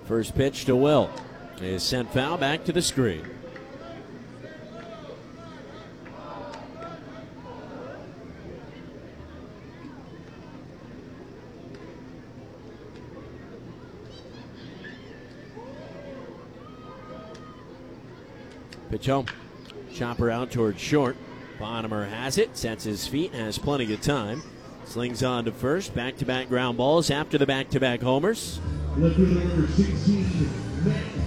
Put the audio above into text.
First pitch to Will is sent foul back to the screen. Pitch home. Chopper out towards short. Bonnemer has it, sets his feet, has plenty of time. Slings on to first. Back-to-back ground balls after the back-to-back homers. Left fielder number 16, Matt